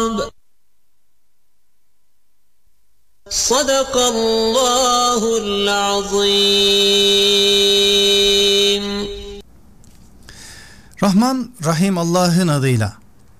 Sadakallahul azim. Rahman, Rahim Allah'ın adıyla.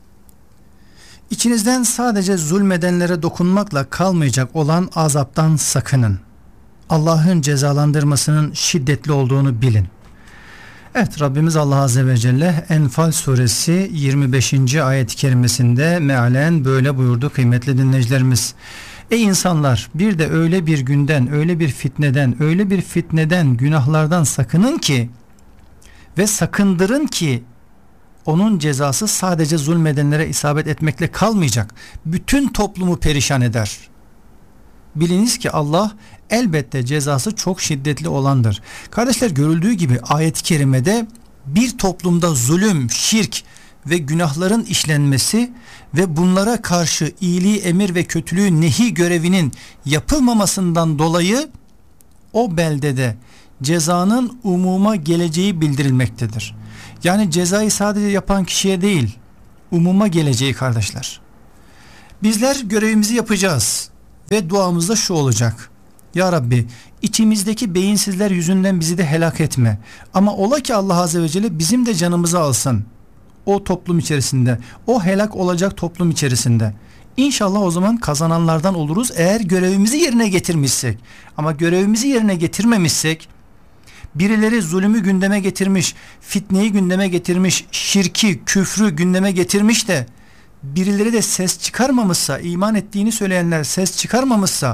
İçinizden sadece zulmedenlere dokunmakla kalmayacak olan azaptan sakının. Allah'ın cezalandırmasının şiddetli olduğunu bilin. Evet, Rabbimiz Allah Azze ve Celle Enfal suresi 25. ayet-i kerimesinde mealen böyle buyurdu kıymetli dinleyicilerimiz. Ey insanlar, bir de öyle bir günden, öyle bir fitneden, günahlardan sakının ki ve sakındırın ki onun cezası sadece zulmedenlere isabet etmekle kalmayacak. Bütün toplumu perişan eder. Biliniz ki Allah elbette cezası çok şiddetli olandır. Kardeşler, görüldüğü gibi ayet-i kerimede bir toplumda zulüm, şirk ve günahların işlenmesi ve bunlara karşı iyiliği emir ve kötülüğü nehi görevinin yapılmamasından dolayı o beldede cezanın umuma geleceği bildirilmektedir. Yani cezayı sadece yapan kişiye değil, umuma geleceği kardeşler. Bizler görevimizi yapacağız ve duamız da şu olacak: Ya Rabbi, içimizdeki beyinsizler yüzünden bizi de helak etme. Ama ola ki Allah Azze ve Celle bizim de canımızı alsın o toplum içerisinde, o helak olacak toplum içerisinde. İnşallah o zaman kazananlardan oluruz eğer görevimizi yerine getirmişsek. Ama görevimizi yerine getirmemişsek, birileri zulümü gündeme getirmiş, fitneyi gündeme getirmiş, şirki, küfrü gündeme getirmiş de birileri de ses çıkarmamışsa, iman ettiğini söyleyenler ses çıkarmamışsa,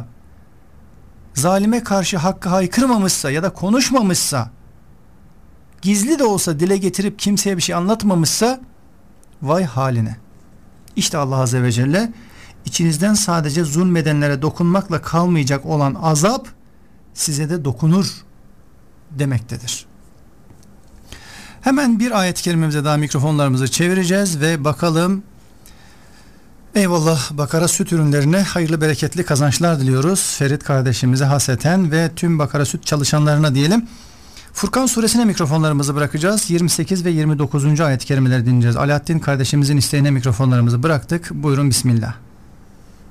zalime karşı hakkı haykırmamışsa ya da konuşmamışsa, gizli de olsa dile getirip kimseye bir şey anlatmamışsa, vay haline. İşte Allah Azze ve Celle içinizden sadece zulmedenlere dokunmakla kalmayacak olan azap size de dokunur demektedir. Hemen bir ayet-i kerimemize daha mikrofonlarımızı çevireceğiz ve bakalım. Eyvallah, Bakara Süt ürünlerine hayırlı bereketli kazançlar diliyoruz. Ferit kardeşimize haseten ve tüm Bakara Süt çalışanlarına diyelim. Furkan suresine mikrofonlarımızı bırakacağız. 28 ve 29. ayet-i kerimeleri dinleyeceğiz. Alaaddin kardeşimizin isteğine mikrofonlarımızı bıraktık. Buyurun bismillah.